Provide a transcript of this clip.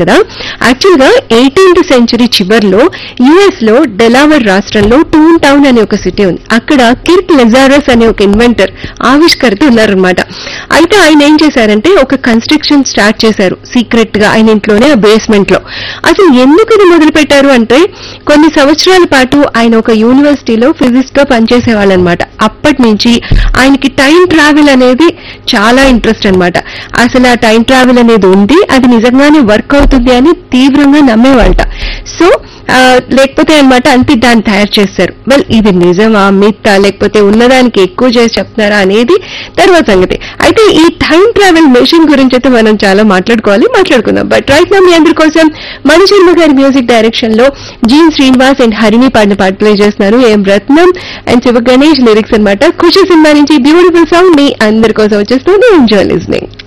కదా. యాక్చువల్ గా 18th century చివర్లో యుఎస్ లో డెలావర్ రాష్ట్రంలో టూన్ టౌన్ అనే ఒక సిటీ ఉంది. అక్కడ కిర్క్ లెజారస్ అనే ఒక ఇన్వెంటర్ ఆవిష్కర్త ఉన్నారనమాట. అయితే ఆయన ఏం చేశారంటే ఒక కన్స్ట్రక్షన్ స్టార్ట్ చేశారు సీక్రెట్ గా ఆయన ఇంట్లోనే, ఆ బేస్మెంట్ లో. అసలు ఎందుకు ఇది మొదలు పెట్టారు అంటే కొన్ని సంవత్సరాల పాటు ఆయన ఒక యూనివర్సిటీలో ఫిజిక్స్ గా పనిచేసేవాళ్ళనమాట. అప్పటి నుంచి ఆయనకి టైం ట్రావెల్ అనేది చాలా ఇంట్రెస్ట్ అనమాట. అసలు ఆ టైం ట్రావెల్ అనేది ఉంది, అది నిజంగానే వర్క్ అవుతుంది అని తీవ్రంగా నమ్మేవాళ్ళట. సో లేకపోతే అనమాట అంతే దాన్ని తయారు చేస్తారు. వెల్ ఇది నిజమా మిత్తా లేకపోతే ఉన్నదానికి ఎక్కువ చేసి చెప్తున్నారా అనేది తర్వాత సంగతి. అయితే ఈ టైం ట్రావెల్ మెషిన్ గురించి అయితే మనం చాలా మాట్లాడుకుందాం. బట్ రైట్ నా మీ అందరి కోసం మణి శర్మ గారి మ్యూజిక్ డైరెక్షన్ లో జీన్ శ్రీనివాస్ అండ్ హరిణి పాడిన పాట ప్లే చేస్తున్నారు. ఏం రత్నం అండ్ శివ గణేష్ లిరిక్స్ అనమాట. ఖుషి సినిమా నుంచి బ్యూటిఫుల్ సాంగ్ మీ అందరి కోసం వచ్చేస్తుంది. Enjoy listening.